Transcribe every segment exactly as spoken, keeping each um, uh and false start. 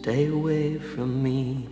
stay away from me.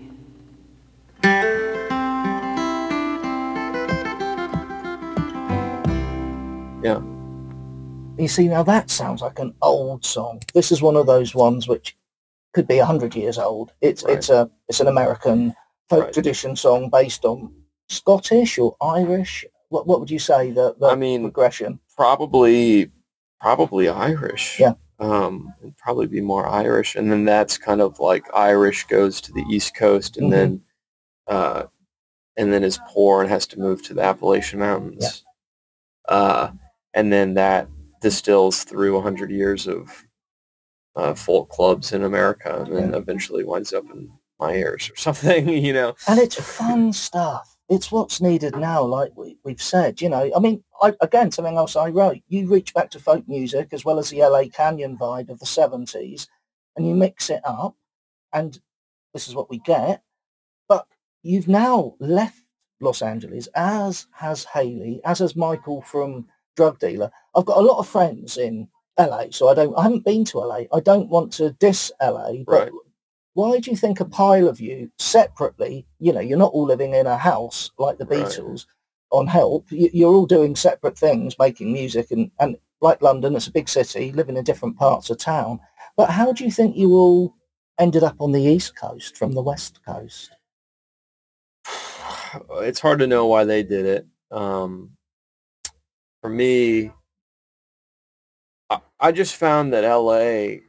Yeah. You see, now that sounds like an old song. This is one of those ones which could be a hundred years old. It's Right. it's a it's an American folk Right. tradition song based on Scottish or Irish. What what would you say the, the I mean, progression? Probably, probably Irish. Yeah. Um, it'd probably be more Irish, and then that's kind of like Irish goes to the East Coast, and Mhm. then, uh, and then is poor and has to move to the Appalachian Mountains. Uh, and then that distills through a hundred years of uh, folk clubs in America, and then Yeah. eventually winds up in my ears or something, you know. And it's fun stuff. It's what's needed now, like we, we've said. You know, I mean, I, again, something else I wrote. You reach back to folk music as well as the L A Canyon vibe of the seventies, and you mix it up, and this is what we get. But you've now left Los Angeles, as has Haley, as has Michael from Drug Dealer. I've got a lot of friends in L A, so I don't. I haven't been to L A. I don't want to diss L A, but Right. why do you think a pile of you separately, you know, you're not all living in a house like the Right. Beatles on Help, you, you're all doing separate things, making music, and, and like London, it's a big city, living in different parts of town. But how do you think you all ended up on the East Coast from the West Coast? It's hard to know why they did it. Um, for me, I, I just found that L A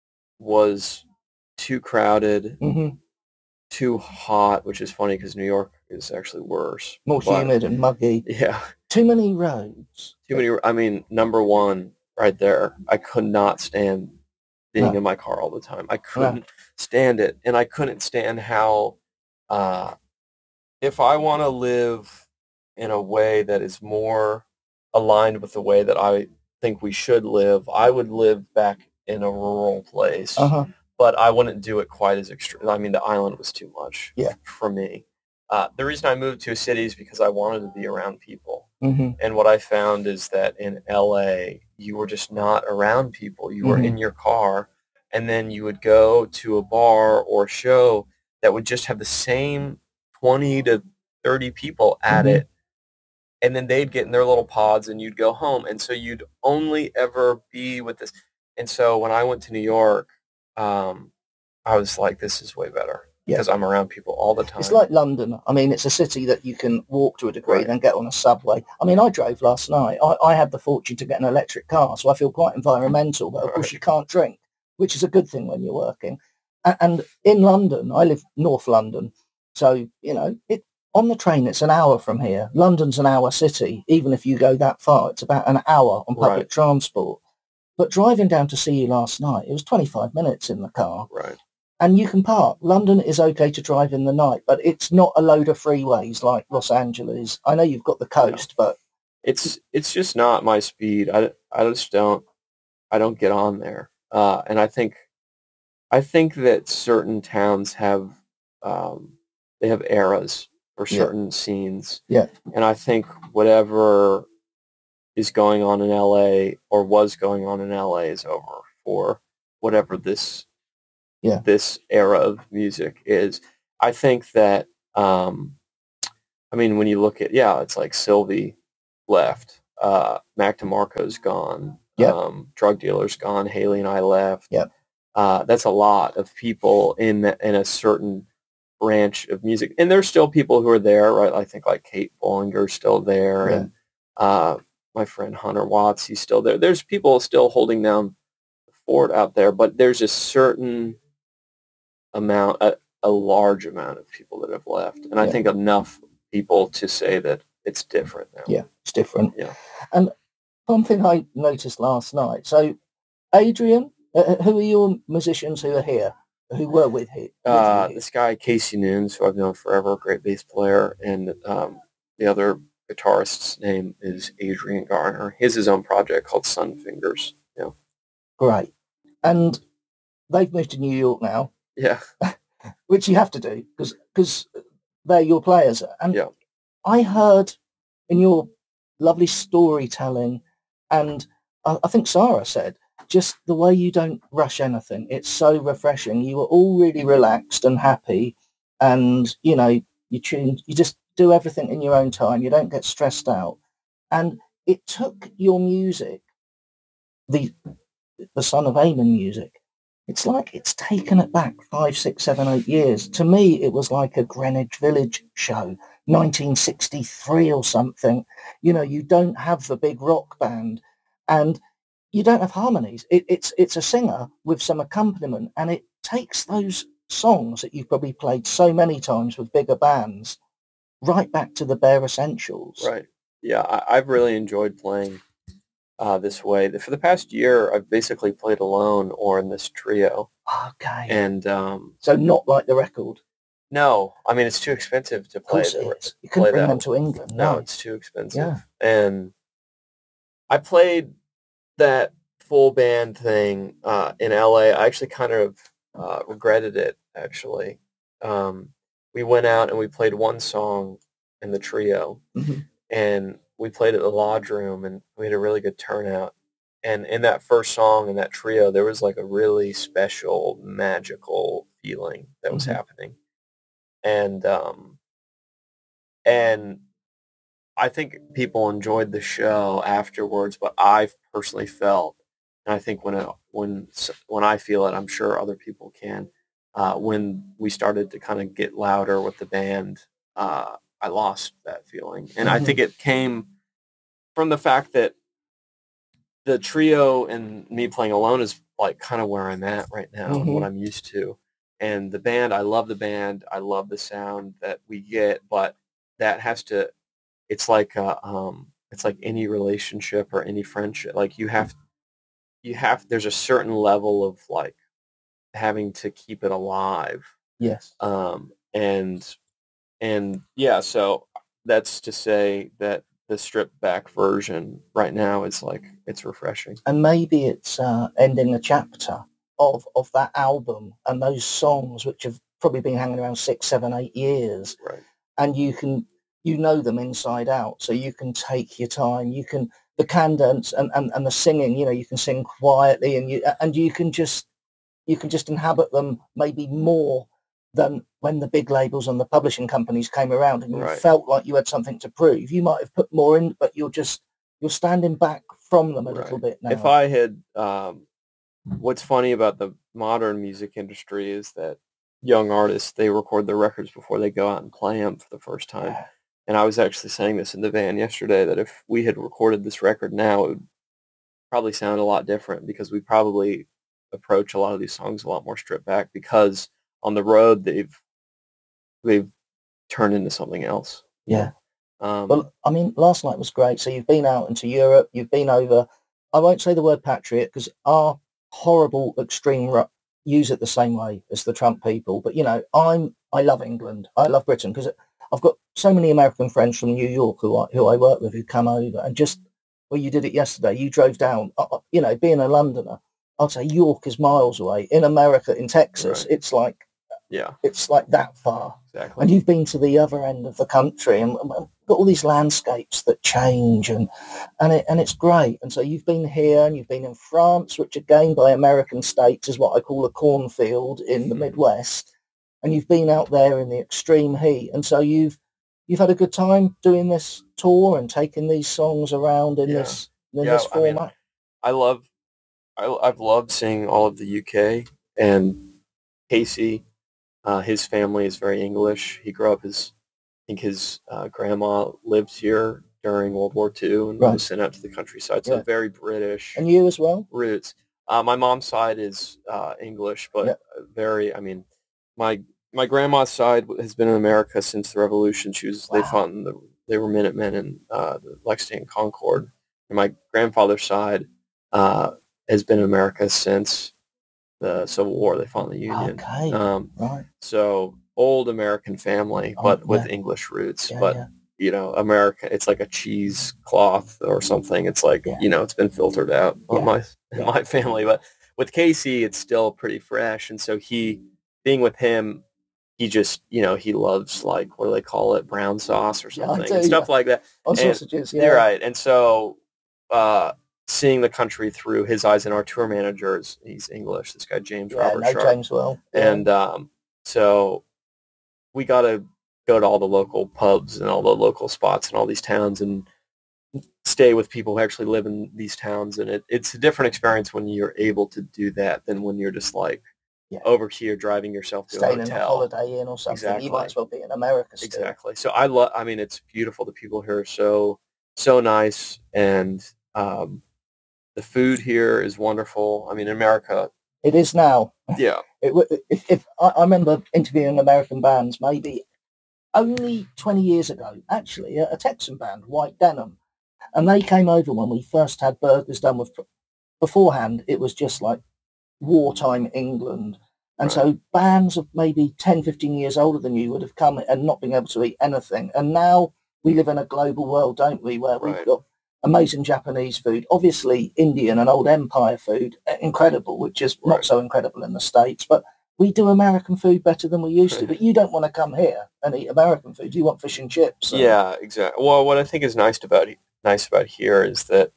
was too crowded, hmm too hot, which is funny because New York is actually worse. More But, humid and muggy. Yeah. Too many roads. Too many. I mean, number one, right there. I could not stand being No. in my car all the time. I couldn't stand it, and I couldn't stand how, uh, if I want to live in a way that is more aligned with the way that I think we should live, I would live back in a rural place, Uh-huh. but I wouldn't do it quite as extreme. I mean, the island was too much Yeah. for me. Uh, the reason I moved to a city is because I wanted to be around people. hmm And what I found is that in L A, you were just not around people. You were Mhm. in your car, and then you would go to a bar or show that would just have the same twenty to thirty people at Mhm. it, and then they'd get in their little pods and you'd go home. And so you'd only ever be with this. And so when I went to New York, um, I was like, this is way better Yeah. because I'm around people all the time. It's like London. I mean, it's a city that you can walk to a degree, Right. then get on a subway. I mean, I drove last night. I, I had the fortune to get an electric car, so I feel quite environmental. But of course, Right. you can't drink, which is a good thing when you're working. And, and in London, I live North London, so you know, it on the train it's an hour from here. London's an hour city. Even if you go that far, it's about an hour on public Right. transport. But driving down to see you last night, it was twenty-five minutes in the car. Right. And you can park. London is okay to drive in the night, but it's not a load of freeways like Los Angeles. I know you've got the coast, but It's it's just not my speed. I, I just don't I don't get on there. Uh, and I think I think that certain towns have um, they have eras for Yeah. certain scenes. Yeah. And I think whatever is going on in L A or was going on in L A is over for whatever this Yeah. this era of music is. I think that um, I mean when you look at yeah, it's like Sylvie left, uh, Mac DeMarco's gone, Yep. um, Drug Dealer's gone, Haley and I left. Yep. Uh, that's a lot of people in the, in a certain branch of music, and there's still people who are there, right? I think like Kate Bollinger's still there, Yeah. and uh, my friend Hunter Watts, he's still there. There's people still holding down the fort out there, but there's a certain amount, a, a large amount of people that have left, and I Yeah. think enough people to say that it's different now. Yeah, it's different. Yeah. And one thing I noticed last night. So, Adrian, uh, who are your musicians who are here, who were with, he, with Uh, you here? this guy Casey Nunes, who I've known forever, great bass player, and um, the other guitarist's name is Adrian Garner. He has his own project called Sun Fingers. Yeah. Great. And they've moved to New York now, Yeah. which you have to do because because they're your players. And Yeah. I heard in your lovely storytelling, and I, I think Sarah said just the way you don't rush anything. It's so refreshing. You are all really relaxed and happy, and you know you tune. You just do everything in your own time. You don't get stressed out. And it took your music, the the Son of Amen music. It's like it's taken it back five, six, seven, eight years. To me, it was like a Greenwich Village show, nineteen sixty-three or something. You know, you don't have the big rock band, and you don't have harmonies. It, it's it's a singer with some accompaniment, and it takes those songs that you've probably played so many times with bigger bands right back to the bare essentials. Right. Yeah, I, I've really enjoyed playing uh, this way. The- For the past year, I've basically played alone or in this trio. Okay. And um, So not like the record. no, I mean, it's too expensive to Of play course the it re- is. You couldn't play bring that. them to England. No, No. it's too expensive. Yeah. And I played that full band thing uh, in L A. I actually kind of uh, regretted it, actually. Um, we went out and we played one song in the trio, Mhm. and we played at the Lodge Room, and we had a really good turnout. And in that first song in that trio, there was like a really special, magical feeling that was Mhm. happening. And um, and I think people enjoyed the show afterwards, but I personally felt, and I think when it, when s- when I feel it, I'm sure other people can. Uh, when we started to kind of get louder with the band, uh, I lost that feeling, and I think Mhm. it came from the fact that the trio and me playing alone is like kind of where I'm at right now and what Mhm. I'm used to. And the band, I love the band, I love the sound that we get, but that has to it's like a, um, it's like any relationship or any friendship. Like you have, you have. There's a certain level of like having to keep it alive, Yes. um, and and yeah. So that's to say that the stripped back version right now is like it's refreshing. And maybe it's uh, ending a chapter of of that album and those songs which have probably been hanging around six, seven, eight years, Right. and you can you know them inside out, so you can take your time. You can the cadence and, and, and the singing. You know, you can sing quietly, and you and you can just you can just inhabit them maybe more than when the big labels and the publishing companies came around and you Right. felt like you had something to prove. You might have put more in, but you're just you're standing back from them a little Right. bit now. If I had, um, what's funny about the modern music industry is that young artists, they record their records before they go out and play them for the first time. Yeah. And I was actually saying this in the van yesterday that if we had recorded this record now, it would probably sound a lot different because we probably approach a lot of these songs a lot more stripped back because on the road they've they've turned into something else. you Yeah. know? Um, Well, I mean, last night was great. So you've been out into Europe. You've been over. I won't say the word patriot because our horrible extreme ru- use it the same way as the Trump people. But you know, I'm I love England. I love Britain because I've got so many American friends from New York who I who I work with who come over and just well, you did it yesterday. You drove down. uh, uh, You know, being a Londoner, I'd say York is miles away. In America, in Texas, right. it's like Yeah. it's like that far. Exactly. And you've been to the other end of the country and, and got all these landscapes that change and and it and it's great. And so you've been here and you've been in France, which again by American states is what I call a cornfield in the Mhm. Midwest. And you've been out there in the extreme heat. And so you've you've had a good time doing this tour and taking these songs around in Yeah. this in Yeah. this I mean, format. I love I, I've loved seeing all of the U K and Casey. Uh, his family is very English. He grew up his I think his uh, grandma lived here during World War Two and Right. was sent out to the countryside. So Yeah. very British And you as well? roots. Uh, my mom's side is uh, English, but Yeah. very. I mean, my my grandma's side has been in America since the Revolution. She was they Wow. fought in the they were Minutemen in uh, the Lexington Concord. And my grandfather's side uh, has been in America since the Civil War. They fought in the Union. Okay. Um, Right. so old American family, Oh, but with yeah. English roots. Yeah, But yeah. you know, America, it's like a cheesecloth or something. It's like Yeah. you know, it's been filtered out on Yeah. my in Yeah. my family. But with Casey, it's still pretty fresh. And so he, being with him, he just you know he loves like what do they call it, brown sauce or Yeah, I something do, and yeah. stuff like that. On And sausages, you're yeah. right. And so uh, seeing the country through his eyes, and our tour manager is he's English. This guy James Yeah, Robert no, Sharp, James well. Yeah. and um, so we got to go to all the local pubs and all the local spots in all these towns and stay with people who actually live in these towns. And it, it's a different experience when you're able to do that than when you're just like Yeah. over here driving yourself to Staying a in a hotel. Holiday Inn or something. Exactly. You might as well be in America still. Exactly. So I love, I mean, it's beautiful. The people here are so, so nice. And um, the food here is wonderful. I mean, in America, It is now. yeah, It, w- if, if I, I remember interviewing American bands maybe only twenty years ago, actually, a, a Texan band, White Denim, and they came over when we first had burgers done with. Beforehand, it was just like wartime England, and Right. so bands of maybe ten, fifteen years older than you would have come and not been able to eat anything. And now we live in a global world, don't we, where we've Right. got amazing Japanese food, obviously Indian and old empire food, uh, incredible, which is Right. not so incredible in the States, but we do American food better than we used to. But you don't want to come here and eat American food. You want fish and chips. So. Yeah, exactly. Well, what I think is nice about nice about here is that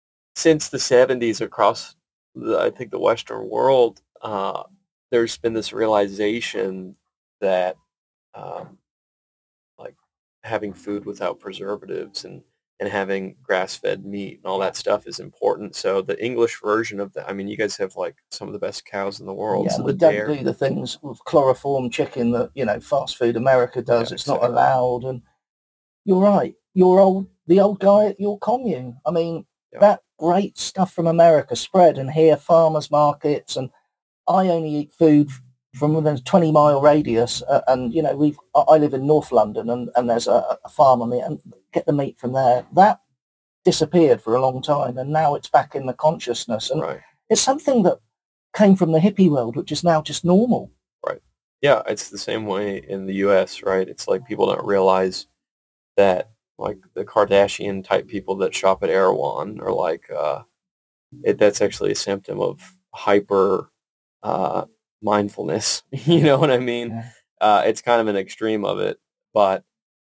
since the seventies across, the, I think, the Western world, uh, there's been this realization that um, like having food without preservatives and and having grass-fed meat and all that stuff is important. So the English version of that, I mean, you guys have like some of the best cows in the world. Yeah, so and the we don't dairy, do the things with chloroform chicken that, you know, fast food America does. Yeah, it's not exactly. allowed. And you're right. You're old, the old guy at your commune. I mean, Yeah. that great stuff from America spread, and here farmers markets, and I only eat food from within a twenty mile radius. Uh, and you know, we've I I live in North London, and, and there's a, a farmer meat, and get the meat from there. That disappeared for a long time, and now it's back in the consciousness. And right? it's something that came from the hippie world, which is now just normal. Right. Yeah, it's the same way in the U S, right? It's like people don't realize that like the Kardashian type people that shop at Erewhon are like uh it that's actually a symptom of hyper uh mindfulness. You know what I mean? Yeah. Uh it's kind of an extreme of it, but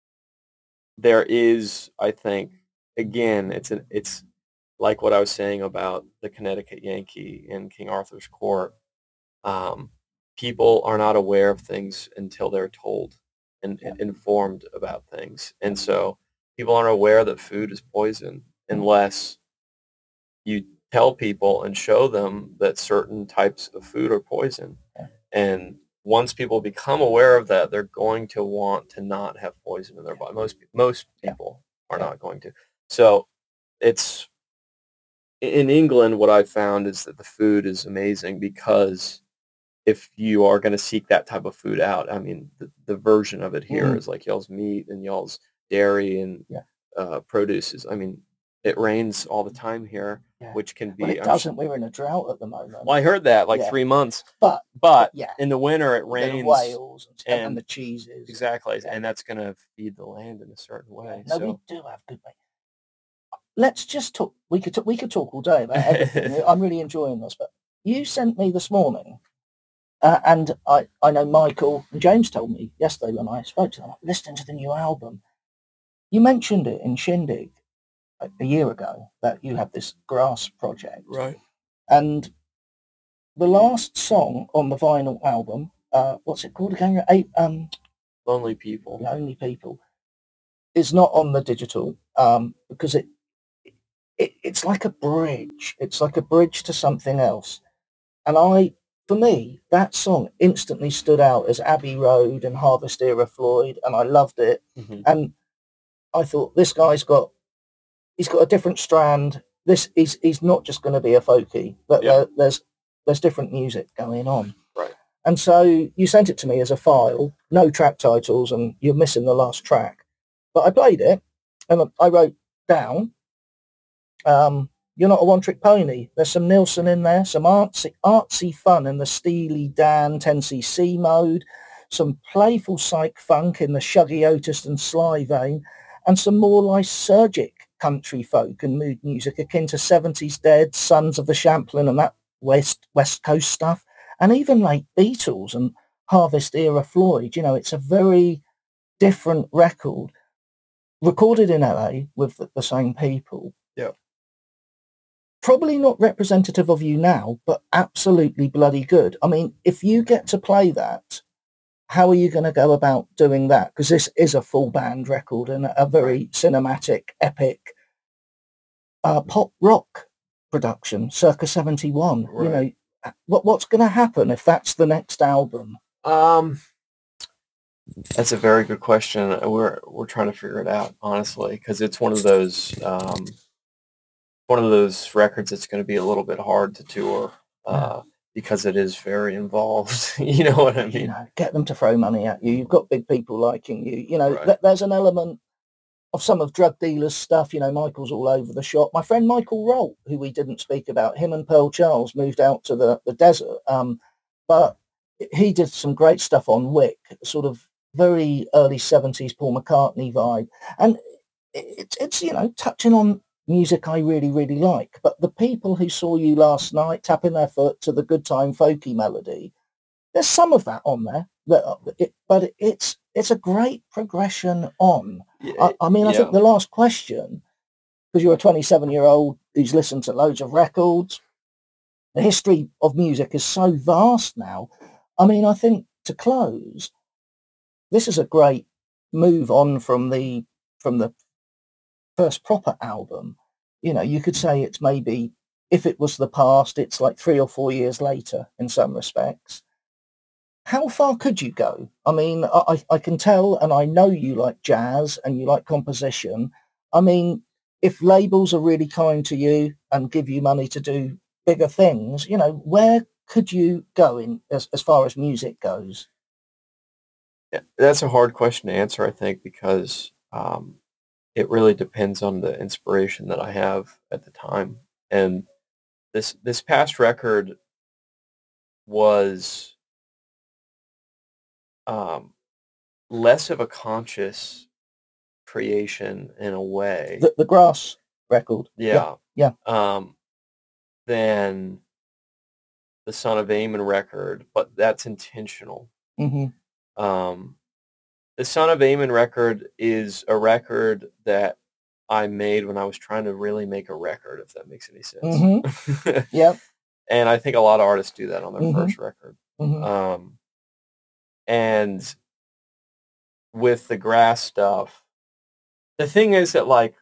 there is, I think, again, it's an it's like what I was saying about the Connecticut Yankee in King Arthur's Court. Um, people are not aware of things until they're told and Yeah. informed about things. And so people aren't aware that food is poison unless you tell people and show them that certain types of food are poison. Yeah. And once people become aware of that, they're going to want to not have poison in their body. Most most Yeah. people are Yeah. not going to. So it's in England, what I've found is that the food is amazing because if you are going to seek that type of food out, I mean, the, the version of it here Mm. is like y'all's meat and y'all's dairy and Yeah. uh, produces. I mean, it rains all the time here, Yeah. which can be. Well, it I'm s- doesn't. We're in a drought at the moment. well, I heard that like Yeah. three months, But but yeah, in the winter it we go to rains Wales and, and, and the cheeses. exactly, Yeah. and that's going to feed the land in a certain Yeah. way. No, so we do have good meat. Let's just talk. We could talk, we could talk all day about everything. I'm really enjoying this. But you sent me this morning, uh, and I I know Michael and James told me yesterday when I spoke to them, listening to the new album. You mentioned it in Shindig a, a year ago that you have this grass project, right, and the last song on the vinyl album, uh, what's it called again? Eight, um, lonely people. Lonely People, is not on the digital um, because it, it it's like a bridge. It's like a bridge to something else. And I, for me, that song instantly stood out as Abbey Road and Harvest Era Floyd, and I loved it. Mhm. And I thought this guy's got he's got a different strand. This he's he's not just going to be a folkie, but Yeah. there, there's there's different music going on. Right. And so you sent it to me as a file, no track titles, and you're missing the last track. But I played it, and I wrote down, um, "You're not a one-trick pony." There's some Nilsson in there, some artsy, artsy fun in the Steely Dan ten C C mode, some playful psych funk in the Shuggy Otis and Sly vein, and some more lysergic country folk and mood music akin to seventies Dead, Sons of the Champlain, and that West West Coast stuff. And even like Beatles and Harvest Era Floyd, you know, it's a very different record, recorded in L A with the, the same people. Yeah. probably not representative of you now, but absolutely bloody good. I mean, if you get to play that, how are you going to go about doing that? Because this is a full band record and a very Right. cinematic, epic uh, pop rock production, circa seventy-one. You Right. know, uh, what what's going to happen if that's the next album? Um, that's a very good question. Uh, We're we're trying to figure it out, honestly, because it's one of those um, one of those records that's going to be a little bit hard to tour uh, because it is very involved. You know what I You mean? know, get them to throw money at you. You've got big people liking you. You know, Right. th- there's an element of some of drug dealers' stuff. You know, Michael's all over the shop. My friend Michael Rolt, who we didn't speak about, him and Pearl Charles moved out to the, the desert. Um, but he did some great stuff on Wick, sort of very early seventies Paul McCartney vibe. And it's, it's, you know, touching on music I really, really like. But the people who saw you last night tapping their foot to the good time folky melody, there's some of that on there, that, it, but it's it's a great progression on. Yeah. I, I mean, I yeah. think the last question, because you're a twenty-seven-year-old who's listened to loads of records, the history of music is so vast now. I mean, I think to close, this is a great move on from the from the first proper album. You know, you could say it's maybe, if it was the past, it's like three or four years later in some respects. How far could you go? I mean, I, I I can tell, and I know you like jazz and you like composition. I mean, if labels are really kind to you and give you money to do bigger things, you know, where could you go in as, as far as music goes? Yeah, that's a hard question to answer, I think, because um, it really depends on the inspiration that I have at the time. And this this past record was um, less of a conscious creation in a way. The, the Grass record. Yeah. Yeah. Um, than the Son of Amon record, but that's intentional. hmm Um, the Son of Amon record is a record that I made when I was trying to really make a record, if that makes any sense. hmm Yeah. And I think a lot of artists do that on their hmm first record. hmm Um, and with the Grass stuff, the thing is that like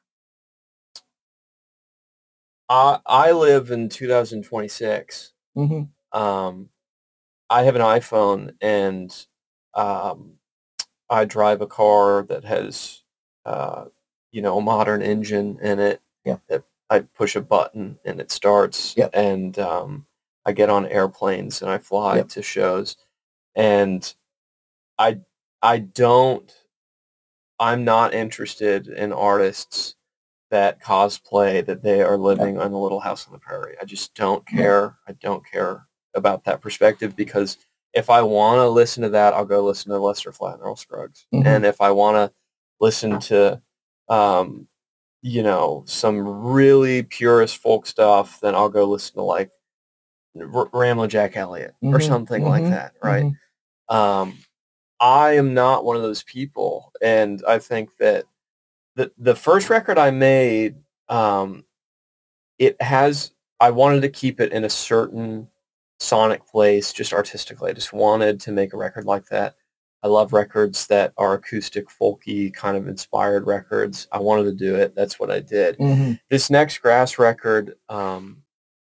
I I live in two thousand twenty-six. hmm Um, I have an iPhone and um, I drive a car that has uh, you know, a modern engine in it. Yeah. That I push a button and it starts. Yep. And um, I get on airplanes and I fly Yep. to shows. And I I don't I'm not interested in artists that cosplay that they are living in a little house on the prairie. I just don't No. care. I don't care about that perspective because if I want to listen to that, I'll go listen to Lester Flatt and Earl Scruggs. Mhm. And if I want to listen to, um, you know, some really purist folk stuff, then I'll go listen to like R- Ramblin' Jack Elliott or Mhm, something like mhm, that, right? mhm. Um, I am not one of those people, and I think that the the first record I made, um, it has I wanted to keep it in a certain sonic place just artistically. I just wanted to make a record like that. I love records that are acoustic, folky, kind of inspired records. I wanted to do it. That's what I did. Mhm. This next Grass record, um,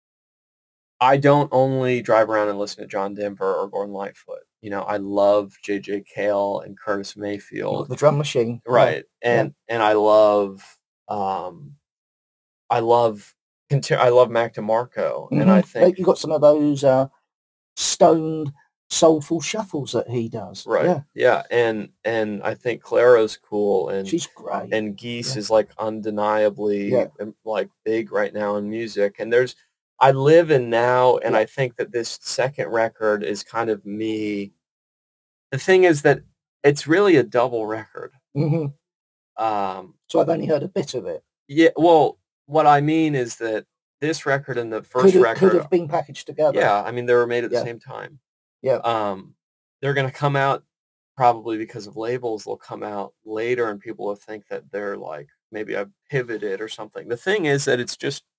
I don't only drive around and listen to John Denver or Gordon Lightfoot. You know, I love J J Cale and Curtis Mayfield. The drum machine. Yeah. Right. And and I love um I love conti- I love Mac DeMarco, and I Mhm. think You got some of those uh, stoned, soulful shuffles that he does. right, Yeah, yeah, and and I think Clara's cool, and she's great. and Geese Yeah. is like undeniably Yeah. um, like big right now in music, and there's I live in now, and Yeah. I think that this second record is kind of me. The thing is that it's really a double record. hmm Um, So I've only heard a bit of it. yeah, well, what I mean is that this record and the Could first it could record, have been packaged together. yeah, I mean they were made at the Yeah. same time. Yeah. Um, they're going to come out probably because of labels. They'll come out later, and people will think that they're like maybe I pivoted or something. The thing is that it's just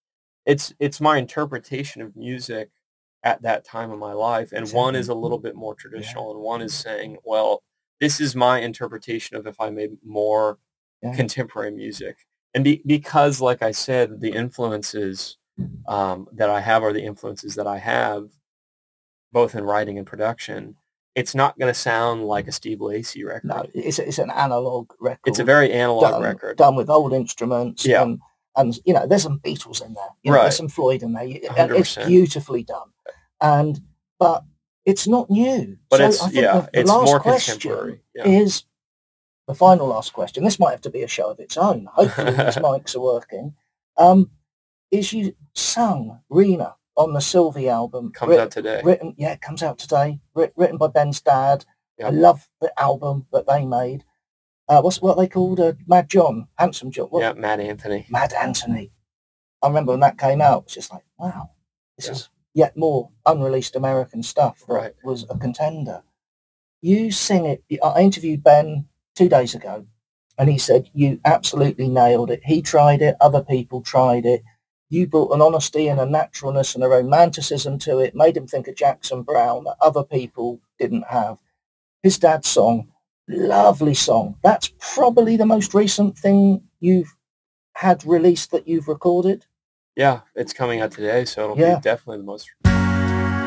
it's it's my interpretation of music at that time of my life, and one is a little bit more Yeah. traditional, and one is saying, well, this is my interpretation of if I made more Yeah. contemporary music. And be, because, like I said, the influences um, that I have are the influences that I have, both in writing and production. It's not going to sound like a Steve Lacy record. No, it's it's an analog record. It's a very analog done, record. done with old instruments. Yeah. And, and you know, there's some Beatles in there. You know, Right. There's some Floyd in there. You- one And hundred it's percent. beautifully done. And but it's not new. But so it's I think yeah, the, the it's last more question contemporary. Yeah. is the final last question. This might have to be a show of its own. Hopefully these mics are working. Um, is you sung Rena on the Sylvie album? Comes writ- out today. Written, yeah, it comes out today. Writ, written by Ben's dad. I Yep. love the album that they made. Uh, what's what are they called? Uh, Mad John, Handsome John. What? Yeah, Matt Anthony. Mad Anthony. I remember when that came out. It's just like, wow, this Yeah. is yet more unreleased American stuff that Right. was a contender. You sing it. I interviewed Ben two days ago, and he said you absolutely nailed it. He tried it. Other people tried it. You brought an honesty and a naturalness and a romanticism to it, made him think of Jackson Browne that other people didn't have. His dad's song, lovely song. That's probably the most recent thing you've had released that you've recorded. Yeah, it's coming out today, so it'll Yeah. be definitely the most